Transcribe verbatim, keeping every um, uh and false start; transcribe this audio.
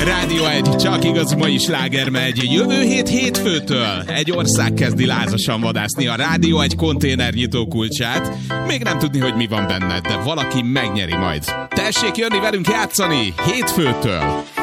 Rádió egy, csak igaz mai sláger megy. Jövő hét hétfőtől egy ország kezdi lázasan vadászni a Rádió egy konténernyitó kulcsát. Még nem tudni, hogy mi van benne, de valaki megnyeri majd. Tessék jönni velünk játszani hétfőtől.